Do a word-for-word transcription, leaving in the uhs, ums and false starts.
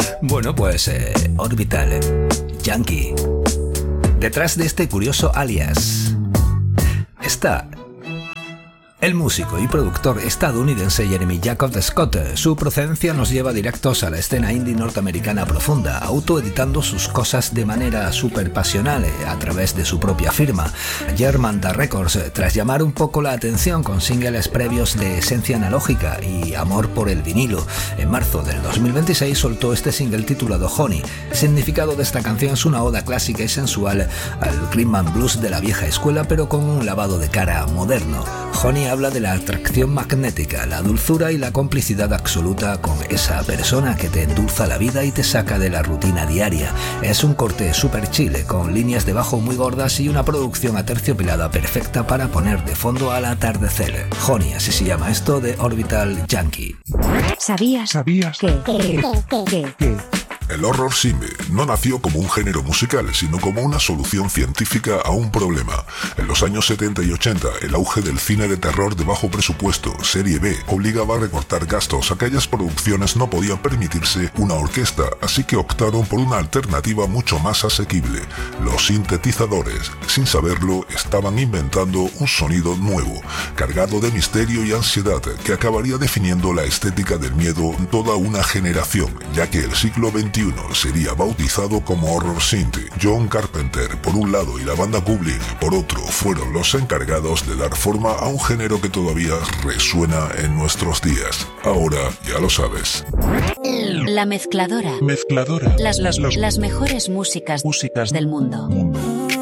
Bueno, pues eh, Orbital Yankee. Detrás de este curioso alias está el músico y productor estadounidense Jeremy Jacob Scott. Su procedencia nos lleva directos a la escena indie norteamericana profunda, autoeditando sus cosas de manera súper pasional a través de su propia firma, Germanda Records, tras llamar un poco la atención con singles previos de esencia analógica y amor por el vinilo. En marzo del dos mil veintiséis soltó este single titulado Honey. El significado de esta canción es una oda clásica y sensual al rhythm and blues de la vieja escuela, pero con un lavado de cara moderno. Honey habla de la atracción magnética, la dulzura y la complicidad absoluta con esa persona que te endulza la vida y te saca de la rutina diaria. Es un corte super chile, con líneas de bajo muy gordas y una producción aterciopelada perfecta para poner de fondo al atardecer. Honey, así se llama esto, de Orbital Yankee. ¿Sabías? ¿Sabías? ¿Qué? ¿Qué? ¿Qué? ¿Qué? El horror cine no nació como un género musical, sino como una solución científica a un problema. En los años setenta y ochenta, el auge del cine de terror de bajo presupuesto, serie B, obligaba a recortar gastos. Aquellas producciones no podían permitirse una orquesta, así que optaron por una alternativa mucho más asequible: los sintetizadores. Sin saberlo, estaban inventando un sonido nuevo, cargado de misterio y ansiedad, que acabaría definiendo la estética del miedo en toda una generación, ya que el siglo veintiuno sería bautizado como Horror Synth. John Carpenter por un lado y la banda Goblin por otro fueron los encargados de dar forma a un género que todavía resuena en nuestros días. Ahora ya lo sabes. La mezcladora. Mezcladora. Las, las, las mejores músicas, Músicas del mundo. mundo.